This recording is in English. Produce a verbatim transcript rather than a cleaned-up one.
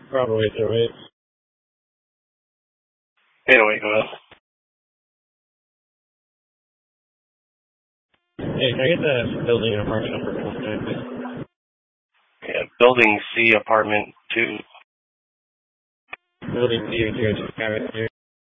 Probably through it. Anyway, uh, Hey, can I get the building and apartment number one time, please? yeah, building C, apartment two. Building C, zero two five here.